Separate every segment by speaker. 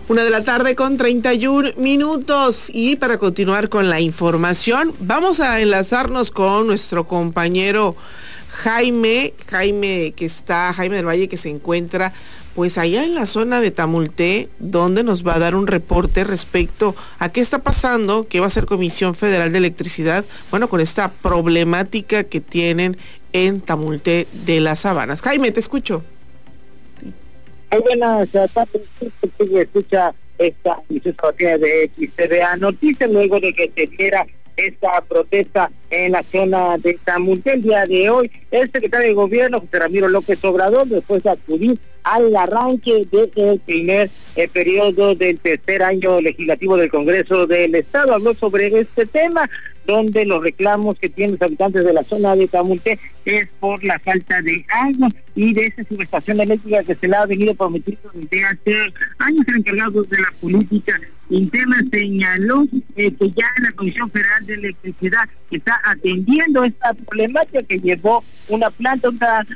Speaker 1: 1:31 p.m. Y para continuar con la información, vamos a enlazarnos con nuestro compañero Jaime del Valle, que se encuentra pues allá en la zona de Tamulté, donde nos va a dar un reporte respecto a qué está pasando, qué va a hacer Comisión Federal de Electricidad, bueno, con esta problemática que tienen en Tamulté de las Sabanas. Jaime, te escucho.
Speaker 2: Muy buenas tardes, escucha esta noticia de XTVA Noticias, luego de que se diera esta protesta en la zona de Tamulté el día de hoy. El secretario de Gobierno, José Ramiro López Obrador, después de acudir al arranque del primer periodo del tercer año legislativo del Congreso del Estado, habló sobre este tema, donde los reclamos que tienen los habitantes de la zona de Tamulté es por la falta de agua y de esa subestación eléctrica que se le ha venido prometiendo desde hace años. El encargado de la política interna señaló que ya la Comisión Federal de Electricidad está atendiendo esta problemática, que llevó una planta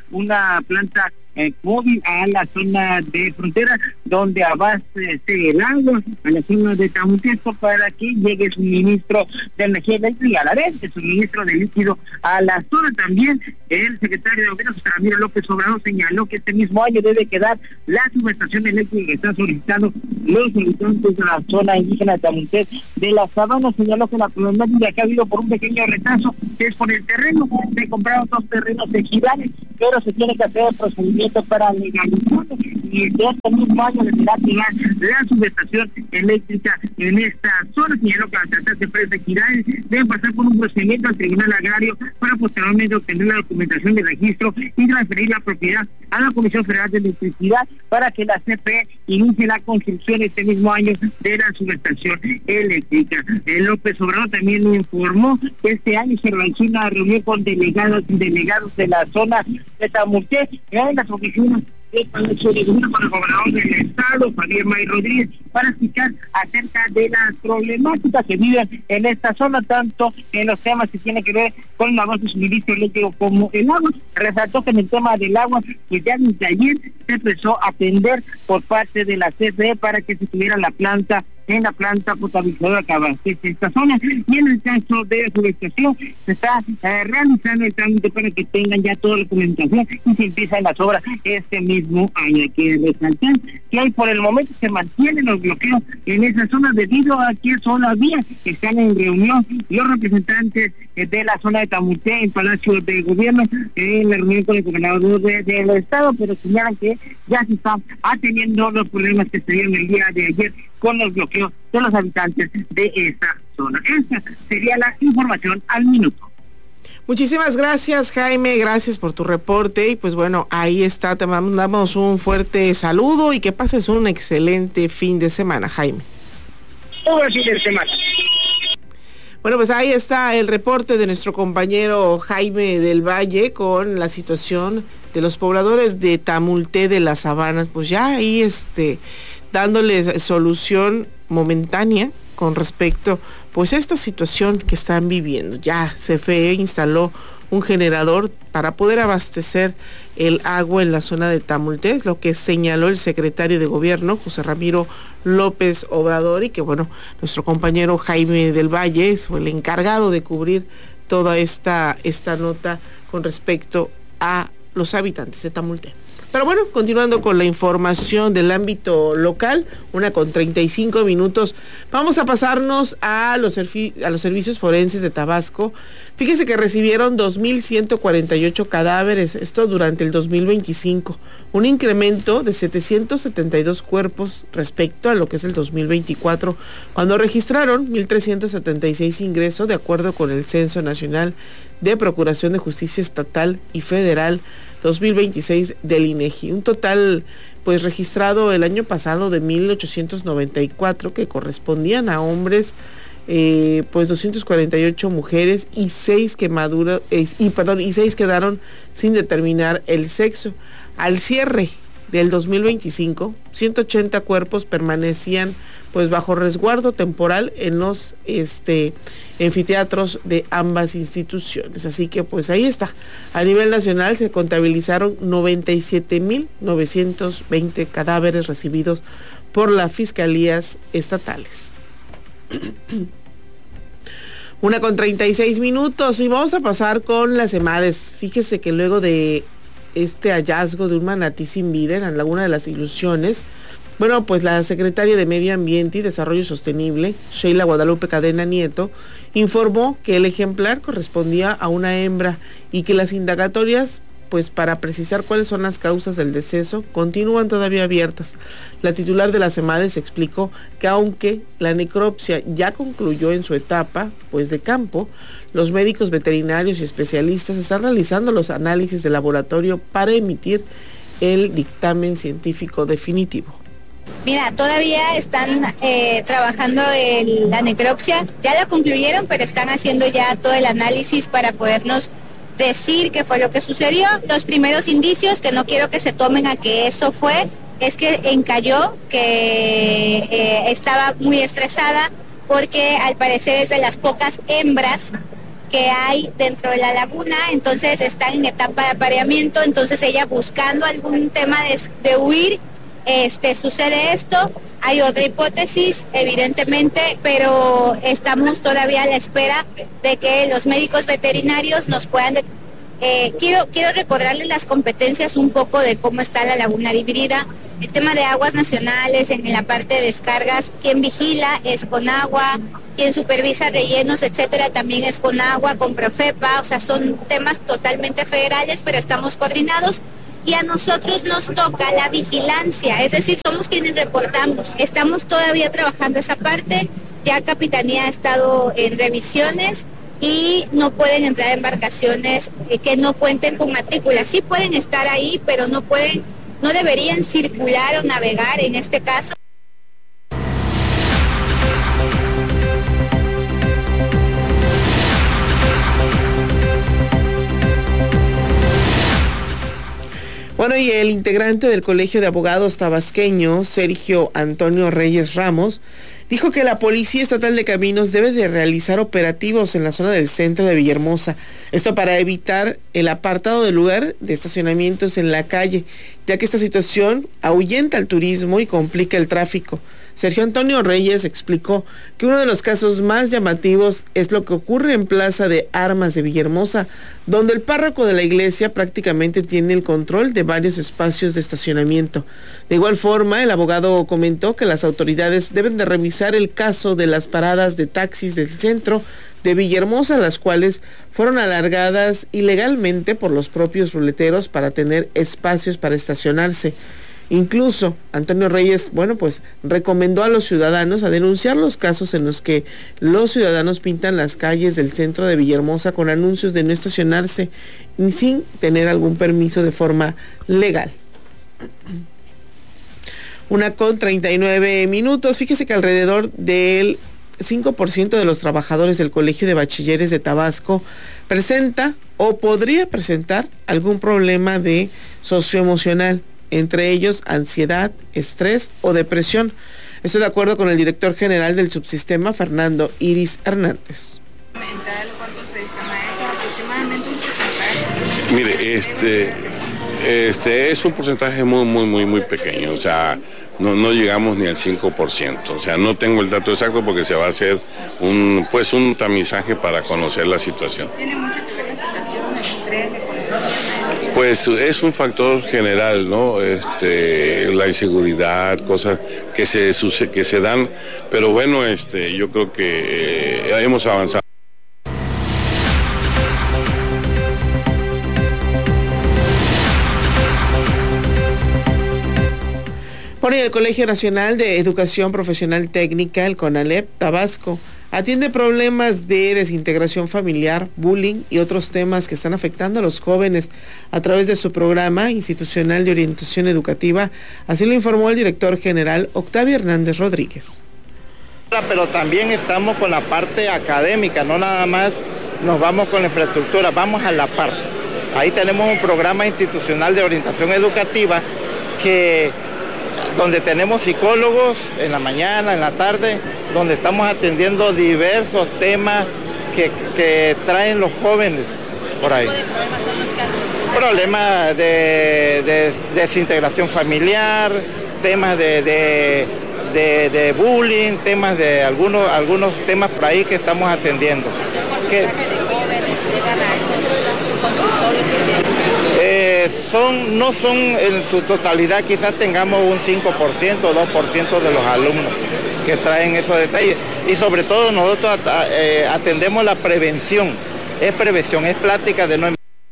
Speaker 2: móvil a la zona de frontera, donde abastece el agua a la zona de Tamulté para que llegue suministro de energía eléctrica y a la vez de suministro de líquido a la zona. También el secretario de Gobierno, José Ramiro López Obrador, señaló que este mismo año debe quedar la subestación eléctrica que están solicitando los habitantes de la zona indígena de Tamulté de las Sabanas. Señaló que la problemática que ha habido por un pequeño retraso es por el terreno. Se compraron 2 terrenos ejidales, pero se tiene que hacer el procedimiento para legalizarlo, y de este mismo año deberá llegar la subestación eléctrica en esta zona. Señaló que las tratas de empresas ejidales deben pasar por un procedimiento al Tribunal Agrario para posteriormente obtener la documentación de registro y transferir la propiedad a la Comisión Federal de Electricidad para que la CFE inicie la construcción este mismo año de la subestación eléctrica. López Obrador también informó que este año se realizó una reunión con delegados y delegados de la zona de Tamulté en las oficinas de Palacio de Gobierno con el gobernador del estado, Javier May Rodríguez, para explicar acerca de las problemáticas que viven en esta zona, tanto en los temas que tienen que ver con el avance de suministro eléctrico como el agua. Resaltó que en el tema del agua, que ya desde ayer se empezó a atender por parte de la CFE para que se tuviera la planta potabilizadora que abastece esta zona, y en el caso de la subestación se está realizando el trámite para que tengan ya toda la documentación y se empiezan las obras este mismo año. Hay que resaltar que hay por el momento se mantienen los bloqueos en esa zona debido a que todavía están en reunión los representantes de la zona de Tamulté en Palacio de Gobierno en la reunión con el gobernador del estado, pero señalan que ya se están atendiendo los problemas que se dieron el día de ayer con los bloqueos de los habitantes de esta zona. Esta sería la información al minuto.
Speaker 1: Muchísimas gracias, Jaime, gracias por tu reporte, y pues bueno, ahí está, te mandamos un fuerte saludo y que pases un excelente fin de semana, Jaime.
Speaker 2: Buen fin de semana.
Speaker 1: Bueno, pues ahí está el reporte de nuestro compañero Jaime del Valle con la situación de los pobladores de Tamulté de las Sabanas, pues ya ahí dándoles solución momentánea con respecto pues a esta situación que están viviendo. Ya CFE instaló un generador para poder abastecer el agua en la zona de Tamulté, es lo que señaló el secretario de Gobierno, José Ramiro López Obrador, y que bueno, nuestro compañero Jaime del Valle es el encargado de cubrir toda esta nota con respecto a los habitantes de Tamulté. Pero bueno, continuando con la información del ámbito local, 1:35 p.m, vamos a pasarnos a los servicios forenses de Tabasco. Fíjense que recibieron 2,148 cadáveres, esto durante el 2025, un incremento de 772 cuerpos respecto a lo que es el 2024, cuando registraron 1,376 ingresos, de acuerdo con el Censo Nacional de Procuración de Justicia Estatal y Federal 2026 del INEGI. Un total pues registrado el año pasado de 1,894 que correspondían a hombres, pues 248 mujeres y 6 quedaron sin determinar el sexo. Al cierre del 2025, 180 cuerpos permanecían pues bajo resguardo temporal en los anfiteatros de ambas instituciones. Así que pues ahí está. A nivel nacional se contabilizaron 97.920 cadáveres recibidos por las fiscalías estatales. 1:36 y vamos a pasar con las EMADES. Fíjese que luego de este hallazgo de un manatí sin vida en la Laguna de las Ilusiones, bueno, pues la secretaria de Medio Ambiente y Desarrollo Sostenible, Sheila Guadalupe Cadena Nieto, informó que el ejemplar correspondía a una hembra y que las indagatorias, pues para precisar cuáles son las causas del deceso, continúan todavía abiertas. La titular de las EMADES explicó que aunque la necropsia ya concluyó en su etapa, pues de campo, los médicos veterinarios y especialistas están realizando los análisis de laboratorio para emitir el dictamen científico definitivo.
Speaker 3: Mira, todavía están trabajando la necropsia, ya la concluyeron, pero están haciendo ya todo el análisis para podernos decir qué fue lo que sucedió. Los primeros indicios, que no quiero que se tomen a que eso fue, es que encalló, que estaba muy estresada, porque al parecer es de las pocas hembras que hay dentro de la laguna, entonces está en etapa de apareamiento, entonces ella buscando algún tema de huir, sucede esto. Hay otra hipótesis, evidentemente, pero estamos todavía a la espera de que los médicos veterinarios nos puedan... Quiero recordarles las competencias un poco de cómo está la laguna dividida. El tema de aguas nacionales, en la parte de descargas, quien vigila es Conagua, quien supervisa rellenos, etcétera, también es Conagua, con Profepa, o sea, son temas totalmente federales, pero estamos coordinados. Y a nosotros nos toca la vigilancia, es decir, somos quienes reportamos. Estamos todavía trabajando esa parte, ya Capitanía ha estado en revisiones y no pueden entrar embarcaciones que no cuenten con matrícula. Sí pueden estar ahí, pero no deberían circular o navegar en este caso.
Speaker 1: Bueno, y el integrante del Colegio de Abogados Tabasqueño, Sergio Antonio Reyes Ramos, dijo que la Policía Estatal de Caminos debe de realizar operativos en la zona del centro de Villahermosa. Esto para evitar el apartado del lugar de estacionamientos en la calle, ya que esta situación ahuyenta el turismo y complica el tráfico. Sergio Antonio Reyes explicó que uno de los casos más llamativos es lo que ocurre en Plaza de Armas de Villahermosa, donde el párroco de la iglesia prácticamente tiene el control de varios espacios de estacionamiento. De igual forma, el abogado comentó que las autoridades deben de revisar el caso de las paradas de taxis del centro de Villahermosa, las cuales fueron alargadas ilegalmente por los propios ruleteros para tener espacios para estacionarse. Incluso Antonio Reyes, recomendó a los ciudadanos a denunciar los casos en los que los ciudadanos pintan las calles del centro de Villahermosa con anuncios de no estacionarse ni sin tener algún permiso de forma legal. 1:39. Fíjese que alrededor del 5% de los trabajadores del Colegio de Bachilleres de Tabasco presenta o podría presentar algún problema de socioemocional, entre ellos ansiedad, estrés o depresión. Estoy de acuerdo con el director general del subsistema, Fernando Iris Hernández.
Speaker 4: Mire, es un porcentaje muy pequeño, o sea, no llegamos ni al 5%, o sea, no tengo el dato exacto porque se va a hacer un tamizaje para conocer la situación. ¿Tiene mucho que ver la situación, el estrés, la economía? Pues es un factor general, ¿no? La inseguridad, cosas que se dan, pero bueno, yo creo que hemos avanzado.
Speaker 1: Por el Colegio Nacional de Educación Profesional Técnica, el CONALEP Tabasco, atiende problemas de desintegración familiar, bullying y otros temas que están afectando a los jóvenes a través de su programa institucional de orientación educativa. Así lo informó el director general Octavio Hernández Rodríguez.
Speaker 5: Pero también estamos con la parte académica, no nada más nos vamos con la infraestructura, vamos a la par. Ahí tenemos un programa institucional de orientación educativa donde tenemos psicólogos en la mañana, en la tarde, donde estamos atendiendo diversos temas que traen los jóvenes por ahí. Problemas de desintegración familiar, temas de bullying, temas de algunos temas por ahí que estamos atendiendo. No son en su totalidad, quizás tengamos un 5% o 2% de los alumnos que traen esos detalles. Y sobre todo nosotros atendemos la prevención, es plática de no.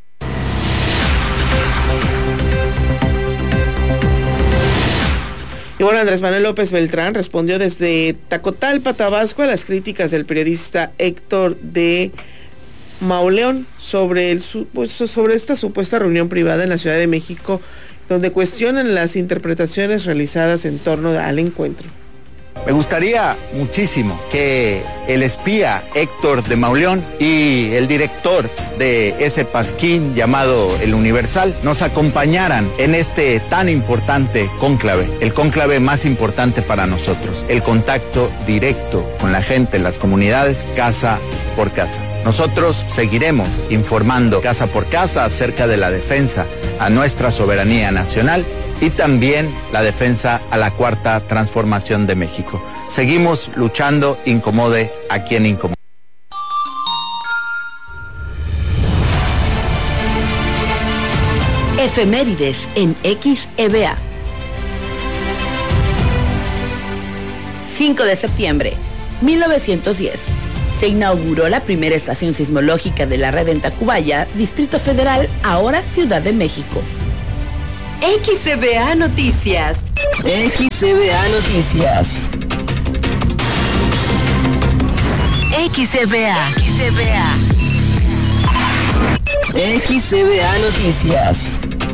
Speaker 1: Y bueno, Andrés Manuel López Beltrán respondió desde Tacotalpa, Tabasco, a las críticas del periodista Héctor de Mauleón sobre esta supuesta reunión privada en la Ciudad de México, donde cuestionan las interpretaciones realizadas en torno al encuentro.
Speaker 6: Me gustaría muchísimo que el espía Héctor de Mauleón y el director de ese pasquín llamado El Universal nos acompañaran en este tan importante cónclave, el cónclave más importante para nosotros, el contacto directo con la gente en las comunidades, casa por casa. Nosotros seguiremos informando casa por casa acerca de la defensa a nuestra soberanía nacional y también la defensa a la cuarta transformación de México. Seguimos luchando, incomode a quien incomode.
Speaker 7: Efemérides en XEBA. 5 de septiembre, 1910. Se inauguró la primera estación sismológica de la red en Tacubaya, Distrito Federal, ahora Ciudad de México.
Speaker 8: XEBA Noticias.
Speaker 7: XEBA Noticias.
Speaker 8: XEBA.
Speaker 7: XEBA Noticias.